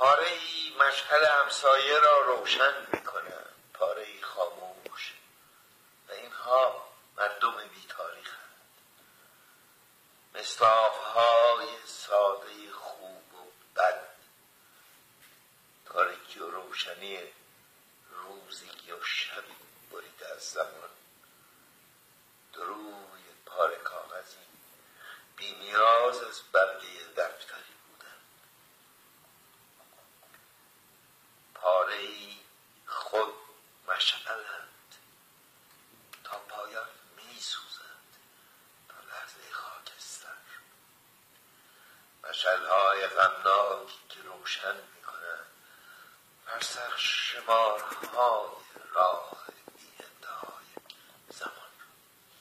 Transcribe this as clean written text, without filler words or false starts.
پاره‌ای مشعل همسایه را روشن می‌کند، پاره‌ای خاموش. و اینها مردم بی تاریخند، مصداق‌های ساده خوب و بد، تاریکی و روشنی روزی و شبی بریده از زمان. دروی پاره کاغذی بی نیاز از برگه دفتری بودن، پاره‌ای خود مشعلند تا پایان می سوزند تا لحظه خاکستر. مشعل‌های غمناکی که روشن می کنند فرسخ شمارهای راه